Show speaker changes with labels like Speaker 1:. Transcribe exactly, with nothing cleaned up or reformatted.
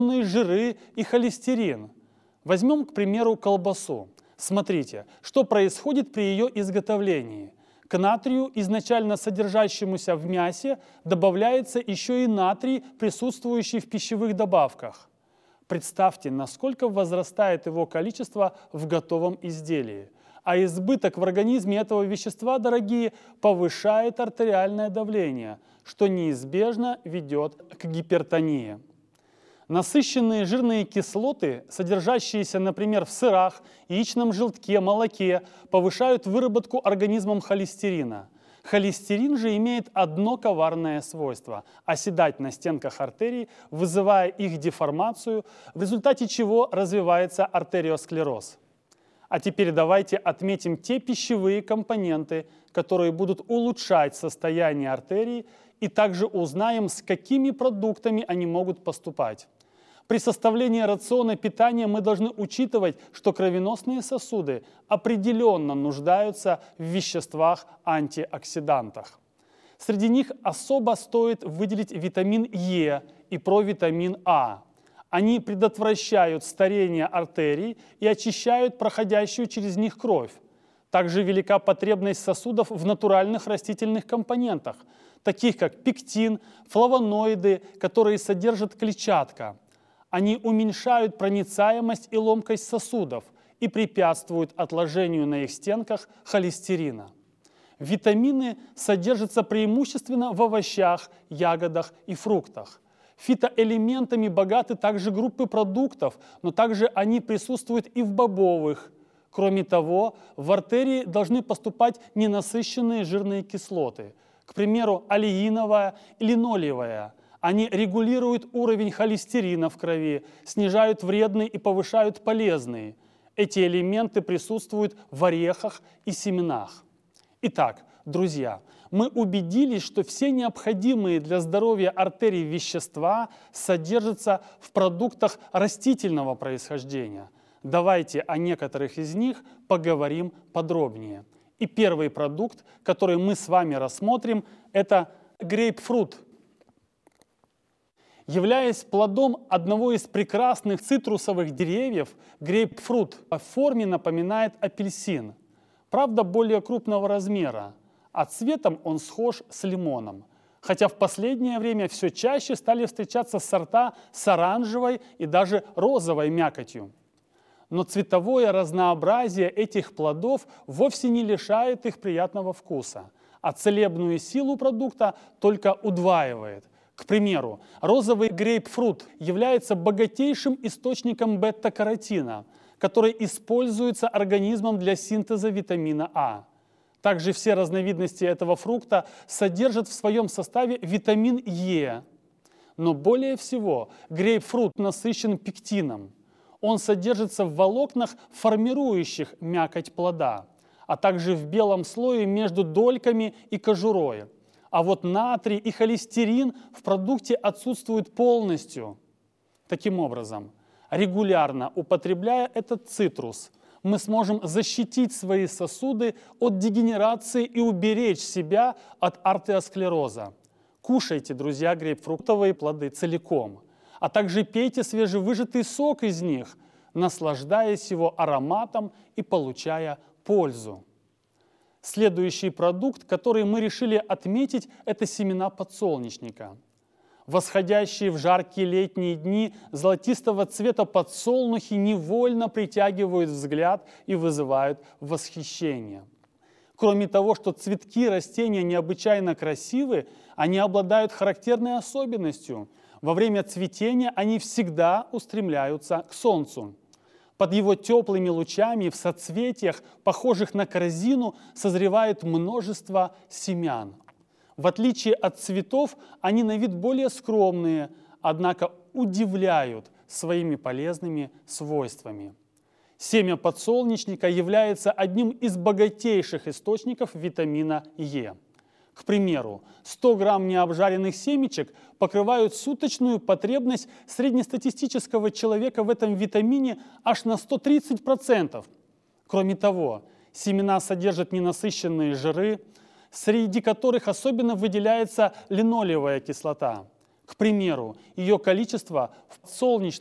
Speaker 1: жиры и холестерин. Возьмем, к примеру, колбасу. Смотрите, что происходит при ее изготовлении. К натрию, изначально содержащемуся в мясе, добавляется еще и натрий, присутствующий в пищевых добавках. Представьте, насколько возрастает его количество в готовом изделии. А избыток в организме этого вещества, дорогие, повышает артериальное давление, что неизбежно ведет к гипертонии. Насыщенные жирные кислоты, содержащиеся, например, в сырах, яичном желтке, молоке, повышают выработку организмом холестерина. Холестерин же имеет одно коварное свойство – оседать на стенках артерий, вызывая их деформацию, в результате чего развивается артериосклероз. А теперь давайте отметим те пищевые компоненты, которые будут улучшать состояние артерий, и также узнаем, с какими продуктами они могут поступать. При составлении рациона питания мы должны учитывать, что кровеносные сосуды определенно нуждаются в веществах-антиоксидантах. Среди них особо стоит выделить витамин Е и провитамин А. Они предотвращают старение артерий и очищают проходящую через них кровь. Также велика потребность сосудов в натуральных растительных компонентах, таких как пектин, флавоноиды, которые содержат клетчатку. Они уменьшают проницаемость и ломкость сосудов и препятствуют отложению на их стенках холестерина. Витамины содержатся преимущественно в овощах, ягодах и фруктах. Фитоэлементами богаты также группы продуктов, но также они присутствуют и в бобовых. Кроме того, в артерии должны поступать ненасыщенные жирные кислоты, к примеру, алииновая и линолевая. Они регулируют уровень холестерина в крови, снижают вредные и повышают полезные. Эти элементы присутствуют в орехах и семенах. Итак, друзья, мы убедились, что все необходимые для здоровья артерий вещества содержатся в продуктах растительного происхождения. Давайте о некоторых из них поговорим подробнее. И первый продукт, который мы с вами рассмотрим, это грейпфрут. Являясь плодом одного из прекрасных цитрусовых деревьев, грейпфрут по форме напоминает апельсин, правда более крупного размера, а цветом он схож с лимоном. Хотя в последнее время все чаще стали встречаться сорта с оранжевой и даже розовой мякотью. Но цветовое разнообразие этих плодов вовсе не лишает их приятного вкуса, а целебную силу продукта только удваивает. К примеру, розовый грейпфрут является богатейшим источником бета-каротина, который используется организмом для синтеза витамина А. Также все разновидности этого фрукта содержат в своем составе витамин Е. Но более всего грейпфрут насыщен пектином. Он содержится в волокнах, формирующих мякоть плода, а также в белом слое между дольками и кожурой. А вот натрий и холестерин в продукте отсутствуют полностью. Таким образом, регулярно употребляя этот цитрус, мы сможем защитить свои сосуды от дегенерации и уберечь себя от артериосклероза. Кушайте, друзья, грейпфруктовые плоды целиком, а также пейте свежевыжатый сок из них, наслаждаясь его ароматом и получая пользу. Следующий продукт, который мы решили отметить, это семена подсолнечника. Восходящие в жаркие летние дни золотистого цвета подсолнухи невольно притягивают взгляд и вызывают восхищение. Кроме того, что цветки растения необычайно красивы, они обладают характерной особенностью. Во время цветения они всегда устремляются к солнцу. Под его теплыми лучами в соцветиях, похожих на корзину, созревает множество семян. В отличие от цветов, они на вид более скромные, однако удивляют своими полезными свойствами. Семя подсолнечника является одним из богатейших источников витамина Е. К примеру, сто грамм необжаренных семечек покрывают суточную потребность среднестатистического человека в этом витамине аж на сто тридцать процентов. Кроме того, семена содержат ненасыщенные жиры, среди которых особенно выделяется линолевая кислота. К примеру, ее количество в солнечном